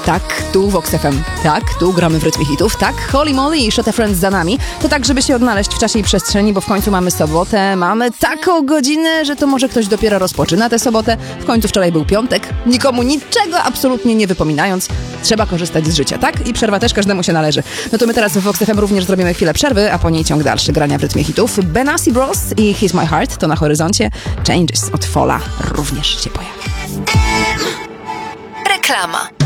Tak, tu Vox FM. Tak, tu gramy w rytmie hitów. Tak, Holy Moly i Shot of Friends za nami. To tak, żeby się odnaleźć w czasie i przestrzeni, bo w końcu mamy sobotę. Mamy taką godzinę, że to może ktoś dopiero rozpoczyna tę sobotę. W końcu wczoraj był piątek. Nikomu niczego absolutnie nie wypominając. Trzeba korzystać z życia, tak? I przerwa też każdemu się należy. No to my teraz w Vox FM również zrobimy chwilę przerwy, a po niej ciąg dalszy grania w rytmie hitów. Benassi Bros i He's My Heart to na horyzoncie. Changes od Fola również się pojawi. Reklama.